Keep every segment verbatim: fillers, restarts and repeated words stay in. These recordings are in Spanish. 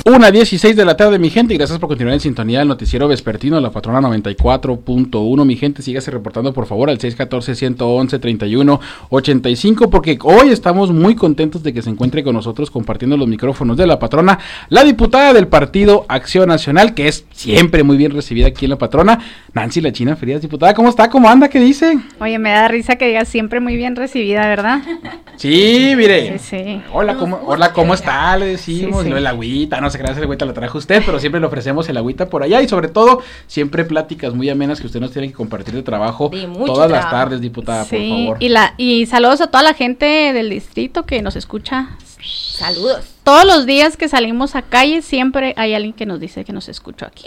una dieciséis de la tarde, mi gente, y gracias por continuar en sintonía del noticiero vespertino de La Patrona noventa y cuatro punto uno, mi gente, sígase reportando por favor al seis uno cuatro, uno uno uno, treinta y uno ochenta y cinco, porque hoy estamos muy contentos de que se encuentre con nosotros compartiendo los micrófonos de La Patrona, la diputada del Partido Acción Nacional, que es siempre muy bien recibida aquí en La Patrona, Nancy La China Frías. Diputada, ¿cómo está? ¿Cómo anda? ¿Qué dice? Oye, me da risa que digas siempre muy bien recibida, ¿verdad? Sí, mire. Sí, sí. Hola, ¿cómo, hola, ¿cómo está? Le decimos, sí, sí. Y el agüita, no sé qué, el agüita la trajo usted, pero siempre le ofrecemos el agüita por allá y sobre todo, siempre pláticas muy amenas que usted nos tiene que compartir de trabajo de todas trabajo. las tardes, diputada, Sí, por favor. y, la, y saludos a toda la gente del distrito que nos escucha. Saludos. Todos los días que salimos a calle siempre hay alguien que nos dice que nos escuchó aquí.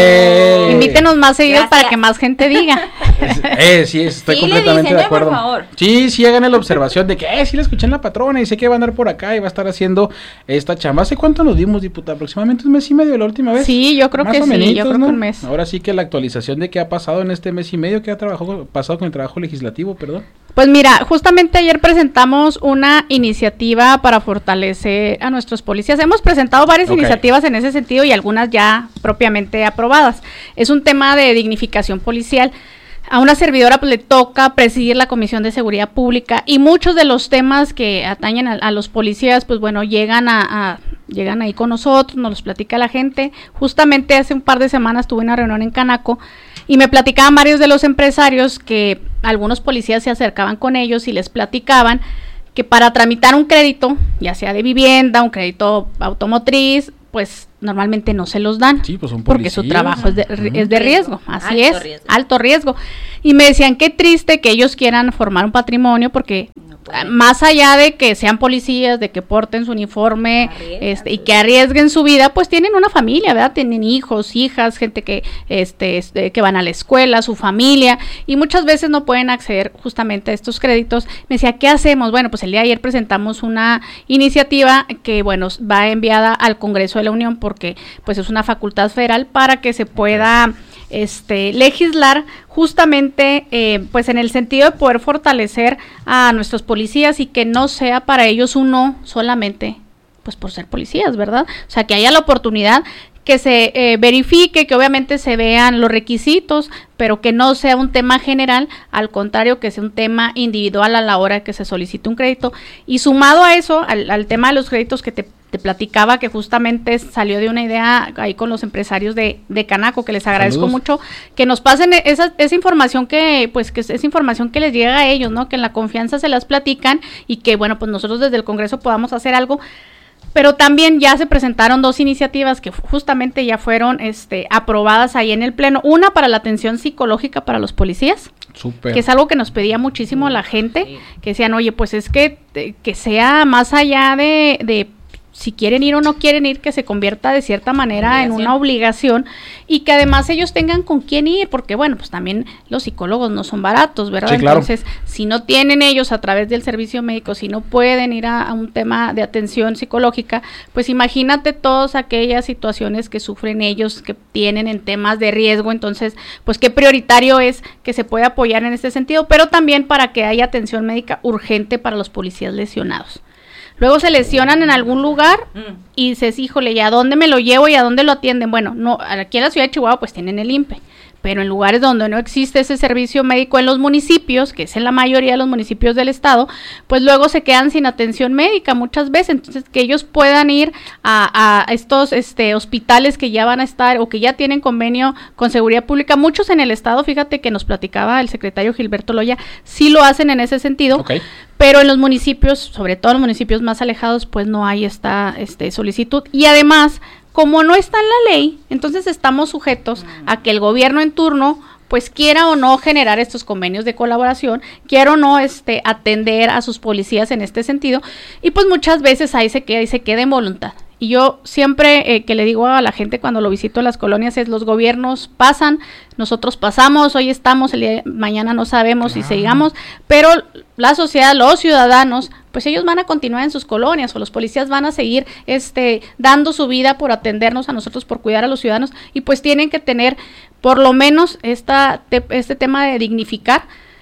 ¡Eh! Invítenos más seguido Gracias. para que más gente diga. Es- eh, sí, estoy Sí, completamente le dicen, de eh, por acuerdo. favor. Sí, sí, hagan la observación de que, eh, sí la escuché en La Patrona y sé que va a andar por acá y va a estar haciendo esta chamba. ¿Hace cuánto nos dimos, diputada? Aproximadamente un mes y medio la última vez. Sí, yo creo Más que o sí, menitos, yo creo ¿no? que un mes. Ahora sí que la actualización de qué ha pasado en este mes y medio, qué ha trabajado, pasado con el trabajo legislativo, perdón. Pues mira, justamente ayer presentamos una iniciativa para fortalecer a nuestros policías. Hemos presentado varias Ok. iniciativas en ese sentido y algunas ya propiamente aprobadas. Es un tema de dignificación policial. A una servidora pues le toca presidir la Comisión de Seguridad Pública y muchos de los temas que atañen a, a los policías, pues bueno, llegan a, a llegan ahí con nosotros, nos los platica la gente. Justamente hace un par de semanas tuve una reunión en Canaco y me platicaban varios de los empresarios que algunos policías se acercaban con ellos y les platicaban que para tramitar un crédito, ya sea de vivienda, un crédito automotriz, pues normalmente no se los dan, Sí, pues son porque su policías. trabajo es de, Ujú. es de riesgo, así Alto es, riesgo. alto riesgo. Y me decían qué triste que ellos quieran formar un patrimonio porque No pueden. más allá de que sean policías, de que porten su uniforme, Arriesgan este, y su que vida. arriesguen su vida, pues tienen una familia, ¿verdad? Tienen hijos, hijas, gente que, este, este, que van a la escuela, su familia, y muchas veces no pueden acceder justamente a estos créditos. Me decía, ¿qué hacemos? Bueno, pues el día de ayer presentamos una iniciativa que, bueno, va enviada al Congreso de la Unión porque, pues, es una facultad federal para que se pueda este legislar justamente eh, pues en el sentido de poder fortalecer a nuestros policías y que no sea para ellos uno solamente pues por ser policías, ¿verdad? O sea, que haya la oportunidad que se eh, verifique, que obviamente se vean los requisitos, pero que no sea un tema general, al contrario, que sea un tema individual a la hora que se solicite un crédito. Y sumado a eso, al, al tema de los créditos que te, te platicaba, que justamente salió de una idea ahí con los empresarios de, de Canaco, que les agradezco Saludos. mucho, que nos pasen esa, esa información que, pues, que es, es información que les llega a ellos, ¿no? Que en la confianza se las platican y que, bueno, pues nosotros desde el Congreso podamos hacer algo. Pero también ya se presentaron dos iniciativas que justamente ya fueron este, aprobadas ahí en el Pleno. Una para la atención psicológica para los policías, Súper. que es algo que nos pedía muchísimo la gente, Sí. que decían, oye, pues es que, eh, que sea más allá de, de si quieren ir o no quieren ir, que se convierta de cierta manera en una obligación y que además ellos tengan con quién ir, porque bueno, pues también los psicólogos no son baratos, ¿verdad? Sí, claro. Entonces, si no tienen ellos a través del servicio médico, si no pueden ir a, a un tema de atención psicológica, pues imagínate todas aquellas situaciones que sufren ellos, que tienen en temas de riesgo, entonces, pues qué prioritario es que se pueda apoyar en este sentido, pero también para que haya atención médica urgente para los policías lesionados. Luego se lesionan en algún lugar Mm. y dices, híjole, ¿y a dónde me lo llevo y a dónde lo atienden? Bueno, no, aquí en la ciudad de Chihuahua pues tienen el I N P E, pero en lugares donde no existe ese servicio médico en los municipios, que es en la mayoría de los municipios del estado, pues luego se quedan sin atención médica muchas veces, entonces que ellos puedan ir a, a estos este, hospitales que ya van a estar o que ya tienen convenio con seguridad pública, muchos en el estado, fíjate que nos platicaba el secretario Gilberto Loya, sí lo hacen en ese sentido, Ok. pero en los municipios, sobre todo en los municipios más alejados, pues no hay esta este, solicitud. Y además, como no está en la ley, entonces estamos sujetos a que el gobierno en turno pues quiera o no generar estos convenios de colaboración, quiera o no este atender a sus policías en este sentido, y pues muchas veces ahí se queda y se queda en voluntad. Y yo siempre eh, que le digo a la gente cuando lo visito en las colonias es los gobiernos pasan, nosotros pasamos, hoy estamos, el día de mañana no sabemos si sigamos, pero la sociedad, los ciudadanos, pues ellos van a continuar en sus colonias o los policías van a seguir este dando su vida por atendernos a nosotros, por cuidar a los ciudadanos y pues tienen que tener por lo menos esta te, este tema de dignificar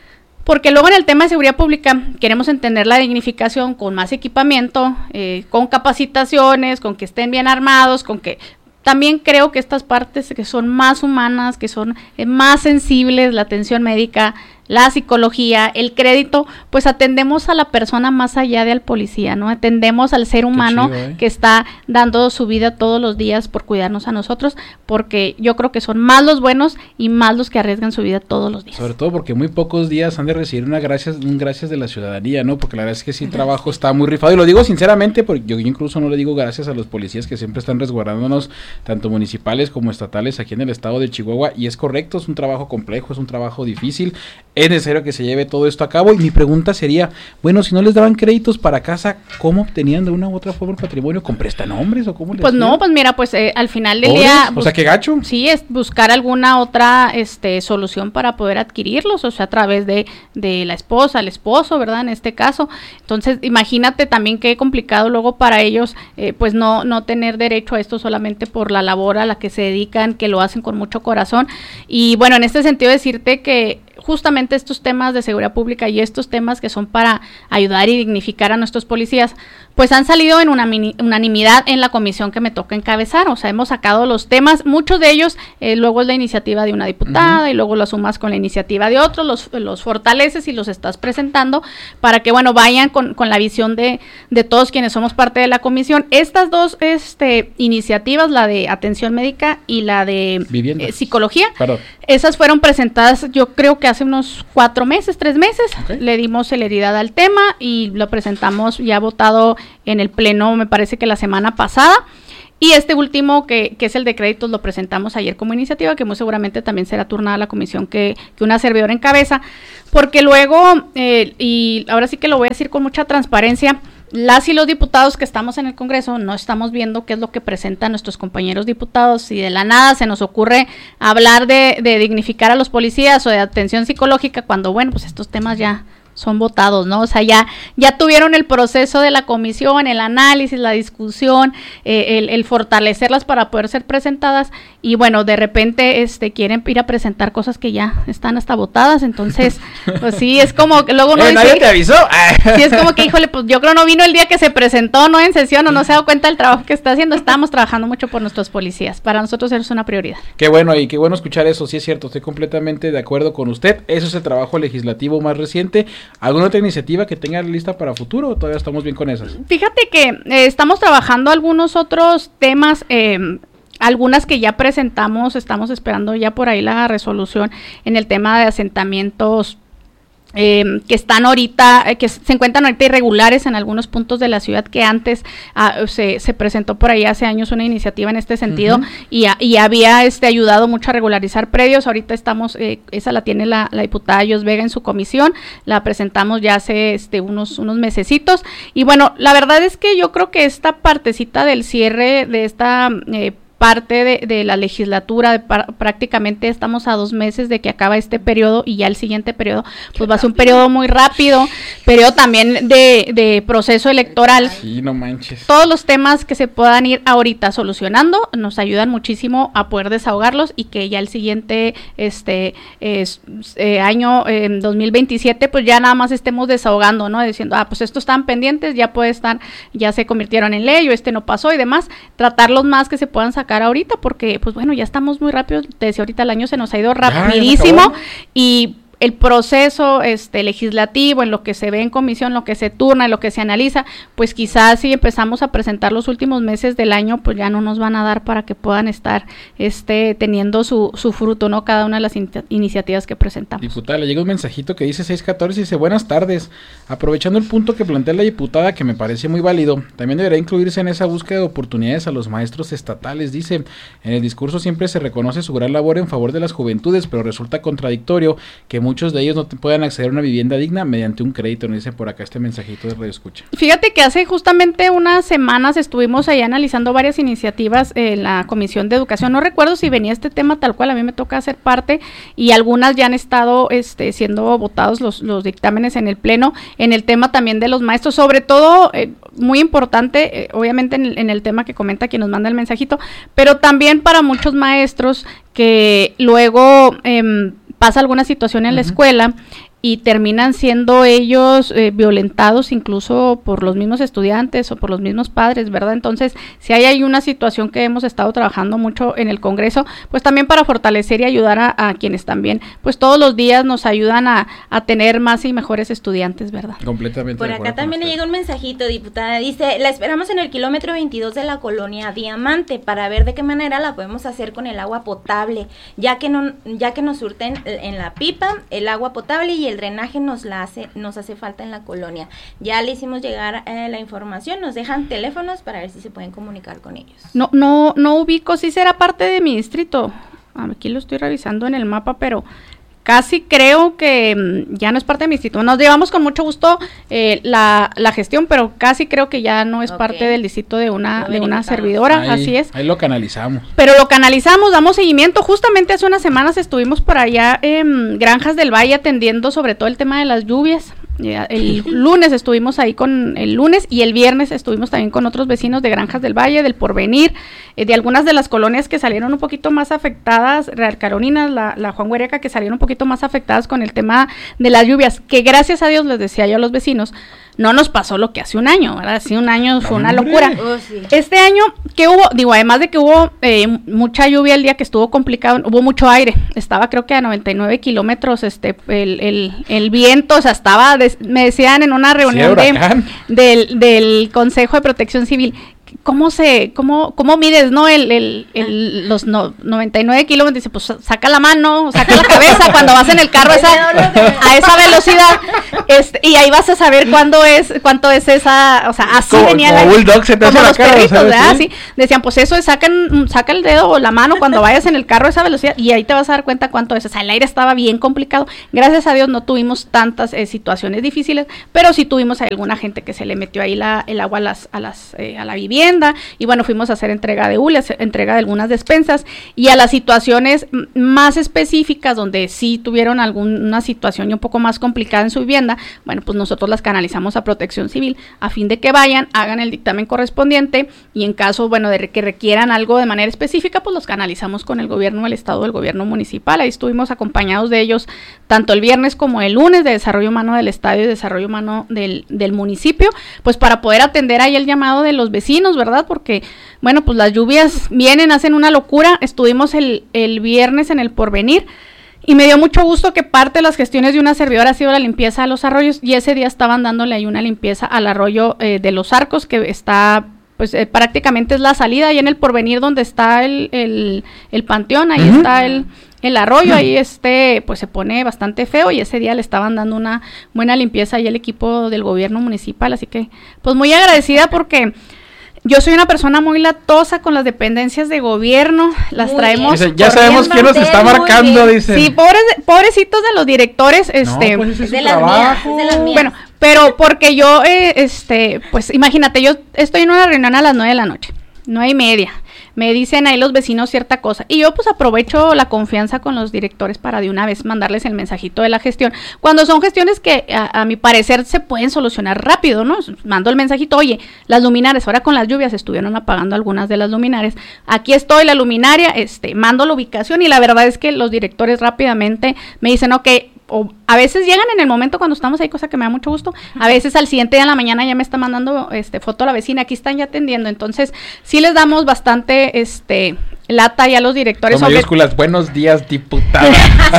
porque luego en el tema de seguridad pública queremos entender la dignificación con más equipamiento, eh, con capacitaciones, con que estén bien armados, con que también creo que estas partes que son más humanas, que son eh, más sensibles, la atención médica, la psicología, el crédito, pues atendemos a la persona más allá del policía, ¿no? Atendemos al ser humano chido, ¿eh? que está dando su vida todos los días por cuidarnos a nosotros, porque yo creo que son más los buenos y más los que arriesgan su vida todos los días. Sobre todo porque muy pocos días han de recibir una gracias, un gracias de la ciudadanía, ¿no? Porque la verdad es que sí, el trabajo está muy rifado, y lo digo sinceramente, porque yo incluso no le digo gracias a los policías que siempre están resguardándonos, tanto municipales como estatales aquí en el estado de Chihuahua, y es correcto, es un trabajo complejo, es un trabajo difícil, es necesario que se lleve todo esto a cabo, y mi pregunta sería, bueno, si no les daban créditos para casa, ¿cómo obtenían de una u otra forma el patrimonio? ¿Con prestanombres o cómo les Pues hacían? no, pues mira, pues eh, al final del ¿Pobres? día... O sea, qué gacho. Sí, es buscar alguna otra este solución para poder adquirirlos, o sea, a través de, de la esposa, el esposo, ¿verdad? En este caso. Entonces, imagínate también qué complicado luego para ellos, eh, pues no, no tener derecho a esto solamente por la labor a la que se dedican, que lo hacen con mucho corazón. Y bueno, en este sentido decirte que justamente estos temas de seguridad pública y estos temas que son para ayudar y dignificar a nuestros policías, pues han salido en una mini, unanimidad en la comisión que me toca encabezar. O sea, hemos sacado los temas, muchos de ellos, eh, luego es la iniciativa de una diputada, uh-huh. y luego lo sumas con la iniciativa de otros, los, los fortaleces y los estás presentando para que, bueno, vayan con, con la visión de, de todos quienes somos parte de la comisión. Estas dos este, iniciativas, la de atención médica y la de eh, psicología, Perdón. esas fueron presentadas, yo creo que hace unos cuatro meses, tres meses, okay. Le dimos celeridad al tema y lo presentamos ya votado en el pleno, me parece que la semana pasada, y este último que, que es el de créditos lo presentamos ayer como iniciativa, que muy seguramente también será turnada a la comisión que, que una servidora encabeza, porque luego, eh, y ahora sí que lo voy a decir con mucha transparencia, las y los diputados que estamos en el Congreso no estamos viendo qué es lo que presentan nuestros compañeros diputados, y de la nada se nos ocurre hablar de, de dignificar a los policías o de atención psicológica, cuando bueno, pues estos temas ya son votados, ¿no? O sea, ya ya tuvieron el proceso de la comisión, el análisis, la discusión, eh, el, el fortalecerlas para poder ser presentadas, y bueno, de repente este quieren ir a presentar cosas que ya están hasta votadas, entonces, pues sí, es como que luego uno eh, dice... ¿Nadie te avisó? Sí, es como que, híjole, pues yo creo no vino el día que se presentó, no en sesión, o no se ha dado cuenta del trabajo que está haciendo. Estamos trabajando mucho por nuestros policías, para nosotros eso es una prioridad. Qué bueno, y qué bueno escuchar eso, sí es cierto, estoy completamente de acuerdo con usted, eso es el trabajo legislativo más reciente. ¿Alguna otra iniciativa que tenga lista para futuro o todavía estamos bien con esas? Fíjate que eh, estamos trabajando algunos otros temas, eh, algunas que ya presentamos, estamos esperando ya por ahí la resolución en el tema de asentamientos Eh, que están ahorita, eh, que se encuentran ahorita irregulares en algunos puntos de la ciudad, que antes ah, se, se presentó por ahí hace años una iniciativa en este sentido, uh-huh. y, a, y había este ayudado mucho a regularizar predios. Ahorita estamos, eh, esa la tiene la, la diputada Yos Vega en su comisión, la presentamos ya hace este unos, unos mesecitos, y bueno, la verdad es que yo creo que esta partecita del cierre de esta eh, parte de, de la legislatura, de par, prácticamente estamos a dos meses de que acaba este periodo, y ya el siguiente periodo pues va a ser un periodo muy rápido, periodo también de, de proceso electoral. Sí, no manches. Todos los temas que se puedan ir ahorita solucionando nos ayudan muchísimo a poder desahogarlos, y que ya el siguiente este es, eh, año eh, dos mil veintisiete pues ya nada más estemos desahogando, ¿no? Diciendo, ah, pues estos están pendientes, ya puede estar, ya se convirtieron en ley, o este no pasó y demás, tratarlos más que se puedan sacar ahorita, porque pues bueno, ya estamos muy rápido, te decía ahorita el año se nos ha ido rapidísimo, y el proceso este legislativo, en lo que se ve en comisión, lo que se turna, en lo que se analiza, pues quizás si empezamos a presentar los últimos meses del año, pues ya no nos van a dar para que puedan estar este teniendo su, su fruto, ¿no? Cada una de las in- iniciativas que presentamos. Diputada, le llega un mensajito que dice seis catorce y dice, buenas tardes, aprovechando el punto que plantea la diputada, que me parece muy válido, también deberá incluirse en esa búsqueda de oportunidades a los maestros estatales. Dice, en el discurso siempre se reconoce su gran labor en favor de las juventudes, pero resulta contradictorio que muchos de ellos no te puedan acceder a una vivienda digna mediante un crédito, nos dice por acá este mensajito de Radio Escucha. Fíjate que hace justamente unas semanas estuvimos ahí analizando varias iniciativas en la Comisión de Educación, no recuerdo si venía este tema tal cual, a mí me toca hacer parte, y algunas ya han estado este, siendo votados los, los dictámenes en el Pleno, en el tema también de los maestros, sobre todo, eh, muy importante, eh, obviamente en el, en el tema que comenta quien nos manda el mensajito, pero también para muchos maestros que luego eh, pasa alguna situación en uh-huh. la escuela y terminan siendo ellos eh, violentados incluso por los mismos estudiantes o por los mismos padres, ¿verdad? Entonces, si hay, hay una situación que hemos estado trabajando mucho en el Congreso, pues también para fortalecer y ayudar a, a quienes también, pues todos los días nos ayudan a, a tener más y mejores estudiantes, ¿verdad? Completamente. Por acá también le llega un mensajito, diputada, dice, la esperamos en el kilómetro veintidós de la colonia Diamante para ver de qué manera la podemos hacer con el agua potable, ya que no, ya que nos surten en la pipa el agua potable y el drenaje nos la hace, nos hace falta en la colonia. Ya le hicimos llegar eh, la información, nos dejan teléfonos para ver si se pueden comunicar con ellos. No, no, no ubico, sí será parte de mi distrito. Aquí lo estoy revisando en el mapa, pero casi creo que mmm, ya no es parte de mi distrito. Nos llevamos con mucho gusto eh, la, la gestión, pero casi creo que ya no es okay. parte del distrito de una, de una servidora, ahí, así es. Ahí lo canalizamos. Pero lo canalizamos, damos seguimiento. Justamente hace unas semanas estuvimos por allá en Granjas del Valle atendiendo sobre todo el tema de las lluvias. El lunes estuvimos ahí con, el lunes y el viernes estuvimos también con otros vecinos de Granjas del Valle, del Porvenir, eh, de algunas de las colonias que salieron un poquito más afectadas, Real Carolina, la, la Juan Huereca, que salieron un poquito más afectadas con el tema de las lluvias, que gracias a Dios, les decía yo a los vecinos, no nos pasó lo que hace un año, ¿verdad? Hace un año fue una locura. Oh, sí. Este año, ¿qué hubo? Digo, además de que hubo eh, mucha lluvia el día que estuvo complicado, hubo mucho aire. Estaba creo que a noventa y nueve kilómetros este el, el, el viento, o sea, estaba, de, me decían en una reunión sí, de, del, del Consejo de Protección Civil, ¿cómo se, cómo, cómo mides, no, el, el, el los no, noventa y nueve kilómetros? Dice, pues saca la mano, saca la cabeza cuando vas en el carro esa, a esa velocidad, este, y ahí vas a saber cuándo es, cuánto es esa, o sea, así como, venía como la, bulldog se te como hace los la cara, perritos, ¿sabes? ¿verdad? ¿Sí? Sí, decían, pues eso es, sacan, saca el dedo o la mano cuando vayas en el carro a esa velocidad, y ahí te vas a dar cuenta cuánto es, o sea, el aire estaba bien complicado, gracias a Dios no tuvimos tantas eh, situaciones difíciles, pero sí tuvimos a alguna gente que se le metió ahí la, el agua a las, a las, eh, a la vivienda, y bueno, fuimos a hacer entrega de hules, entrega de algunas despensas, y a las situaciones más específicas donde sí tuvieron alguna situación un poco más complicada en su vivienda, bueno, pues nosotros las canalizamos a Protección Civil a fin de que vayan, hagan el dictamen correspondiente, y en caso, bueno, de que requieran algo de manera específica, pues los canalizamos con el gobierno del estado, del gobierno municipal. Ahí estuvimos acompañados de ellos tanto el viernes como el lunes, de desarrollo humano del estadio y desarrollo humano del, del municipio, pues para poder atender ahí el llamado de los vecinos, ¿verdad? Porque bueno, pues las lluvias vienen, hacen una locura. Estuvimos el, el viernes en el Porvenir y me dio mucho gusto que parte de las gestiones de una servidora ha sido la limpieza de los arroyos, y ese día estaban dándole ahí una limpieza al arroyo eh, de los Arcos, que está, pues eh, prácticamente es la salida ahí en el Porvenir donde está el, el, el panteón, ahí uh-huh. está el, el arroyo, uh-huh. ahí este, pues se pone bastante feo, y ese día le estaban dando una buena limpieza ahí el equipo del gobierno municipal, así que pues muy agradecida porque yo soy una persona muy latosa con las dependencias de gobierno, las muy traemos. Dice, ya sabemos quién nos está marcando, dice. Sí, pobres, pobrecitos de los directores, este. No, pues es de, su las mías, trabajo. de las mías. Bueno, pero porque yo, eh, este, pues imagínate, yo estoy en una reunión a las nueve de la noche, nueve y media. Me dicen ahí los vecinos cierta cosa, y yo pues aprovecho la confianza con los directores para de una vez mandarles el mensajito de la gestión, cuando son gestiones que a, a mi parecer se pueden solucionar rápido, ¿no? Mando el mensajito, oye, las luminarias, ahora con las lluvias estuvieron apagando algunas de las luminarias, aquí estoy, la luminaria, este, mando la ubicación, y la verdad es que los directores rápidamente me dicen, ok, o a veces llegan en el momento cuando estamos ahí, cosa que me da mucho gusto, a veces al siguiente día en la mañana ya me está mandando este foto a la vecina, aquí están ya atendiendo, entonces sí les damos bastante este lata ya a los directores. Con mayúsculas, sobre... buenos días, diputada.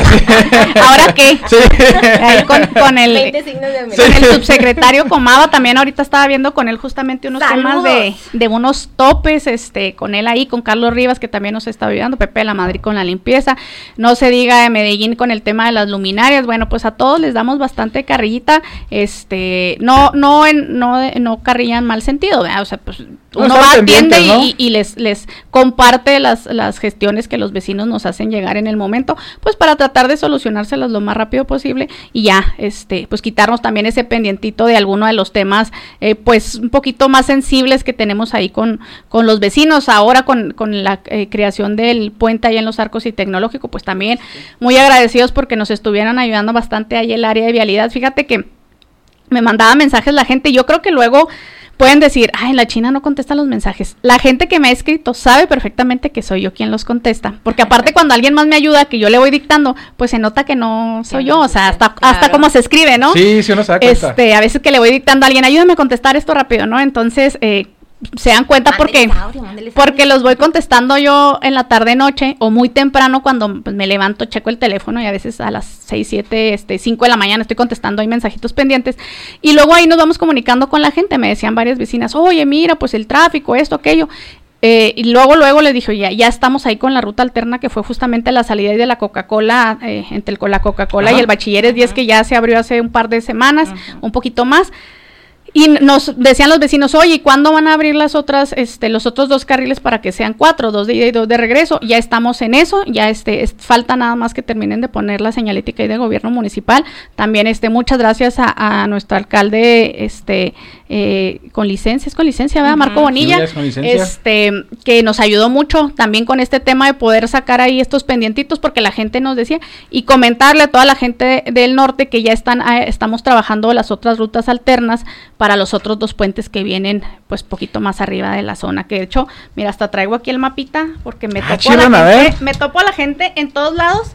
¿Ahora qué? Sí. Ahí con, con, el, con el subsecretario Comava, también ahorita estaba viendo con él justamente unos ¡Saludos! temas de, de unos topes, este, con él ahí, con Carlos Rivas, que también nos está ayudando, Pepe de la Madrid con la limpieza, no se diga de Medellín con el tema de las luminarias. Bueno, pues a todos les damos bastante carrillita, este, no, no, en, no, no carrilla en mal sentido, ¿verdad? O sea, pues uno va, atiende y, ¿no? y, y les, les comparte las las gestiones que los vecinos nos hacen llegar en el momento, pues para tratar de solucionárselas lo más rápido posible, y ya, este, pues quitarnos también ese pendientito de alguno de los temas, eh, pues un poquito más sensibles que tenemos ahí con, con los vecinos. Ahora con, con la eh, creación del puente ahí en los Arcos y Tecnológico, pues también muy agradecidos porque nos estuvieron ayudando bastante ahí el área de vialidad. Fíjate que me mandaba mensajes la gente, yo creo que luego pueden decir, ay, la China no contesta los mensajes. La gente que me ha escrito sabe perfectamente que soy yo quien los contesta, porque aparte cuando alguien más me ayuda, que yo le voy dictando, pues se nota que no soy yo, o sea, hasta, claro. hasta cómo se escribe, ¿no? Sí, sí uno se da cuenta. Este, a veces que le voy dictando a alguien, ayúdame a contestar esto rápido, ¿no? Entonces, eh, se dan cuenta porque audio, porque los voy contestando yo en la tarde noche o muy temprano cuando pues, me levanto, checo el teléfono y a veces a las seis, siete, este, cinco de la mañana estoy contestando, hay mensajitos pendientes y luego ahí nos vamos comunicando con la gente. Me decían varias vecinas, oye, mira, pues el tráfico, esto, aquello. Eh, y luego, luego les dije, ya, ya estamos ahí con la ruta alterna que fue justamente la salida de la Coca-Cola, eh, entre el, la Coca-Cola y el Bachilleres diez, que ya se abrió hace un par de semanas, uh-huh. un poquito más. Y nos decían los vecinos, oye, ¿y cuándo van a abrir las otras, este, los otros dos carriles para que sean cuatro, dos de ida y dos de regreso? Ya estamos en eso, ya este, es, falta nada más que terminen de poner la señalética ahí de gobierno municipal. También, este, muchas gracias a, a nuestro alcalde, este, eh, con licencia, es con licencia, ¿verdad? Uh-huh. Marco Bonilla, sí, es con licencia. Este, que nos ayudó mucho también con este tema de poder sacar ahí estos pendientitos, porque la gente nos decía, y comentarle a toda la gente de, del norte que ya están, eh, estamos trabajando las otras rutas alternas para los otros dos puentes que vienen pues poquito más arriba de la zona, que de hecho, mira, hasta traigo aquí el mapita porque me ah, topo a la gente, me topo a la gente en todos lados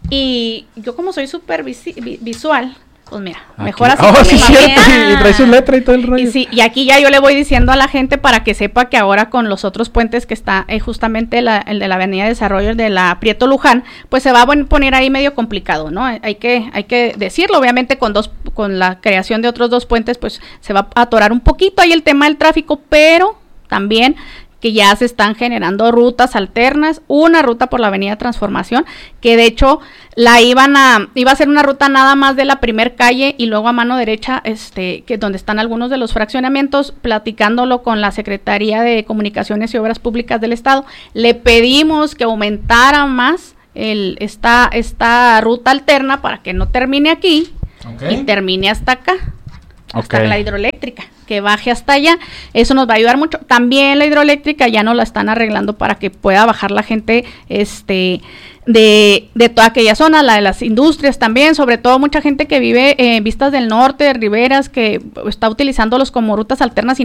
y yo como soy súper visi- vi- visual, pues mira, aquí. Mejor así. Oh, sí, cierto, y, y trae su letra y todo el rollo. Y sí, y aquí ya yo le voy diciendo a la gente para que sepa que ahora con los otros puentes que está eh, justamente la, el de la Avenida de Desarrollo, el de la Prieto Luján, pues se va a poner ahí medio complicado, ¿no? Hay que hay que decirlo, obviamente con dos con la creación de otros dos puentes, pues se va a atorar un poquito ahí el tema del tráfico, pero también que ya se están generando rutas alternas, una ruta por la Avenida Transformación, que de hecho la iban a, iba a ser una ruta nada más de la primer calle y luego a mano derecha, este, que donde están algunos de los fraccionamientos, platicándolo con la Secretaría de Comunicaciones y Obras Públicas del Estado, le pedimos que aumentara más el, esta, esta ruta alterna para que no termine aquí, okay, y termine hasta acá, hasta okay, la hidroeléctrica, que baje hasta allá. Eso nos va a ayudar mucho. También la hidroeléctrica ya nos la están arreglando para que pueda bajar la gente este de, de toda aquella zona, la de las industrias también, sobre todo mucha gente que vive en Vistas del Norte, Riberas, que está utilizándolos como rutas alternas y